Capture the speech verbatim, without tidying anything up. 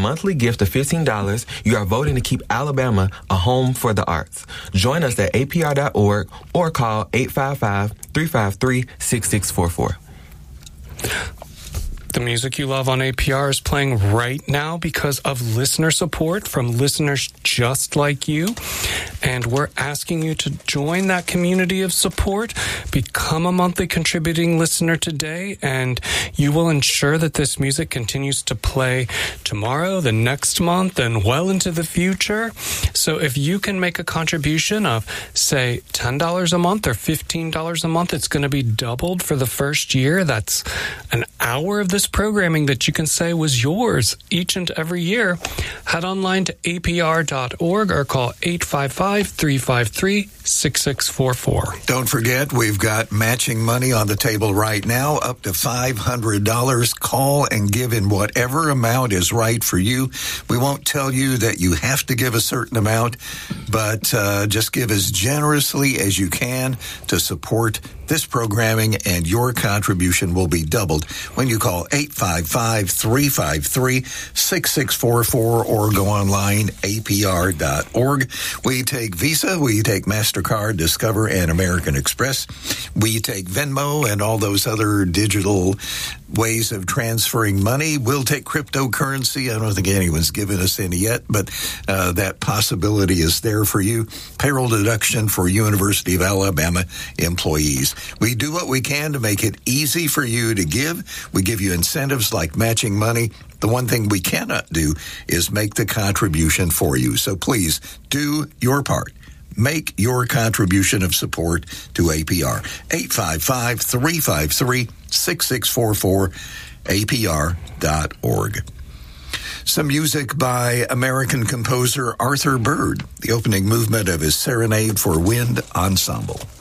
monthly gift of fifteen dollars, you are voting to keep Alabama a home for the arts. Join us at A P R dot org or call eight five five, three five three, six six four four. The music you love on A P R is playing right now because of listener support from listeners just like you. And we're asking you to join that community of support, become a monthly contributing listener today, and you will ensure that this music continues to play tomorrow, the next month, and well into the future. So if you can make a contribution of, say, ten dollars a month or fifteen dollars a month, it's going to be doubled for the first year. That's an hour of this programming that you can say was yours each and every year. Head online to A P R dot org or call eight five five, three five three, six six four four. Don't forget, we've got matching money on the table right now, up to five hundred dollars. Call and give in whatever amount is right for you. We won't tell you that you have to give a certain amount, but uh, just give as generously as you can to support this programming, and your contribution will be doubled when you call eight five five, three five three, six six four four or go online, A P R dot org. We take Visa, we take MasterCard, Discover, and American Express. We take Venmo and all those other digital ways of transferring money. We'll take cryptocurrency. I don't think anyone's given us any yet, but uh, that possibility is there for you. Payroll deduction for University of Alabama employees. We do what we can to make it easy for you to give. We give you incentives like matching money. The one thing we cannot do is make the contribution for you. So please do your part. Make your contribution of support to A P R. eight five five, three five three, six six four four, A P R dot org. Some music by American composer Arthur Byrd, the opening movement of his Serenade for Wind Ensemble.